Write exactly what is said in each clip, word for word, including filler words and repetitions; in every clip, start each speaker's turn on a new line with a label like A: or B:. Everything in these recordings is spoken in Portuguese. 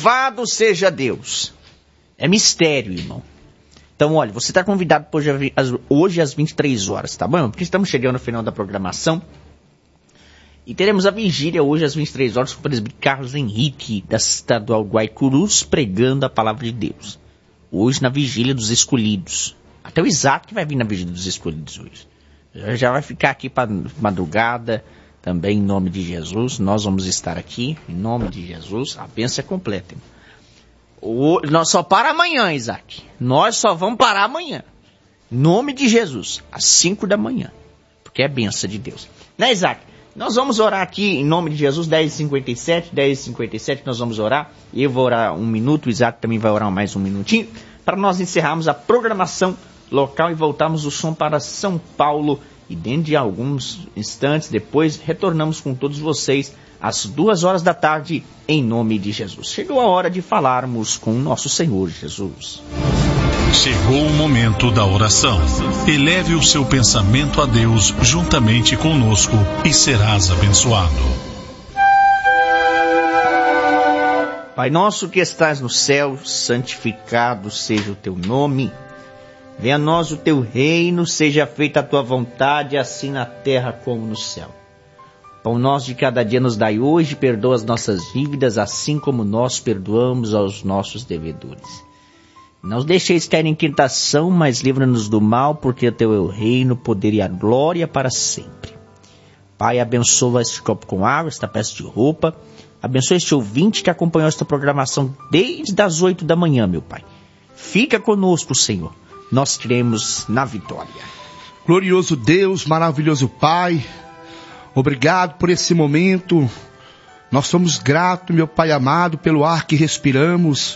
A: Louvado seja Deus. É mistério, irmão. Então, olha, você está convidado hoje, hoje às vinte e três horas, tá bom? Porque estamos chegando no final da programação. E teremos a vigília hoje às vinte e três horas com o presbítero Carlos Henrique, da Estadual Guaicurus, pregando a palavra de Deus. Hoje na vigília dos escolhidos. Até o Isaac vai vir na vigília dos escolhidos hoje. Já, já vai ficar aqui para madrugada, também em nome de Jesus. Nós vamos estar aqui, em nome de Jesus. A bênção é completa, irmão. O, nós só para amanhã, Isaac. Nós só vamos parar amanhã. Em nome de Jesus, às cinco da manhã. Porque é bênção de Deus. Né, Isaac? Nós vamos orar aqui em nome de Jesus, dez e cinquenta e sete. dez e cinquenta e sete nós vamos orar. Eu vou orar um minuto, o Isaac também vai orar mais um minutinho. Para nós encerrarmos a programação local e voltarmos o som para São Paulo. E dentro de alguns instantes depois, retornamos com todos vocês às duas horas da tarde, em nome de Jesus. Chegou a hora de falarmos com o nosso Senhor Jesus.
B: Chegou o momento da oração. Eleve o seu pensamento a Deus juntamente conosco e serás abençoado.
A: Pai nosso que estás no céu, santificado seja o teu nome. Venha a nós o teu reino, seja feita a tua vontade, assim na terra como no céu. Pão nosso de cada dia nos dai hoje, perdoa as nossas dívidas, assim como nós perdoamos aos nossos devedores. Não os deixeis cair em tentação, mas livra-nos do mal, porque o teu é o reino, o poder e a glória para sempre. Pai, abençoa este copo com água, esta peça de roupa. Abençoa este ouvinte que acompanhou esta programação desde as oito da manhã, meu Pai. Fica conosco, Senhor. Nós cremos na vitória.
C: Glorioso Deus, maravilhoso Pai, obrigado por esse momento. Nós somos gratos, meu Pai amado, pelo ar que respiramos.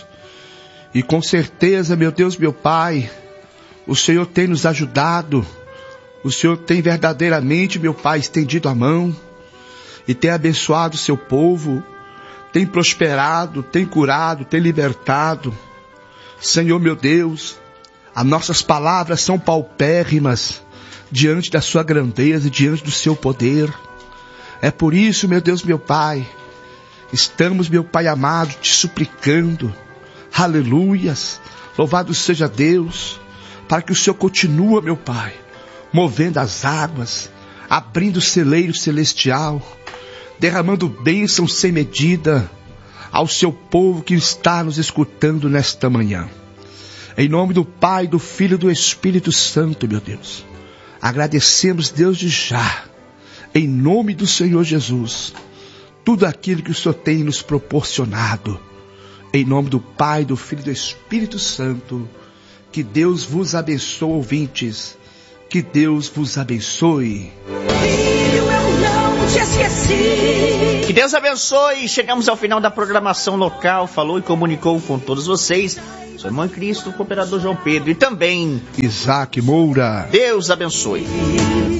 C: E com certeza, meu Deus, meu Pai, o Senhor tem nos ajudado. O Senhor tem verdadeiramente, meu Pai, estendido a mão e tem abençoado o seu povo, tem prosperado, tem curado, tem libertado. Senhor, meu Deus, as nossas palavras são paupérrimas diante da sua grandeza e diante do seu poder. É por isso, meu Deus, meu Pai, estamos, meu Pai amado, te suplicando. Aleluias, louvado seja Deus, para que o Senhor continue, meu Pai, movendo as águas, abrindo o celeiro celestial, derramando bênção sem medida ao seu povo que está nos escutando nesta manhã. Em nome do Pai, do Filho e do Espírito Santo, meu Deus, agradecemos, Deus, de já, em nome do Senhor Jesus, tudo aquilo que o Senhor tem nos proporcionado. Em nome do Pai, do Filho e do Espírito Santo, que Deus vos abençoe, ouvintes, que Deus vos abençoe.
A: Filho, eu não te esqueci. Que Deus abençoe. Chegamos ao final da programação local. Falou e comunicou com todos vocês seu irmão em Cristo, o cooperador João Pedro, e também
C: Isaac Moura.
A: Deus abençoe.